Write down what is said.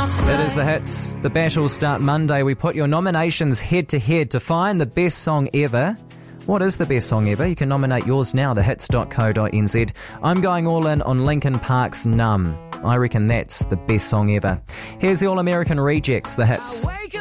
That is The Hits. The battles start Monday. We put your nominations head to head to find the best song ever. What is the best song ever? You can nominate yours now, thehits.co.nz. I'm going all in on Linkin Park's Numb. I reckon that's the best song ever. Here's the All American Rejects, The Hits.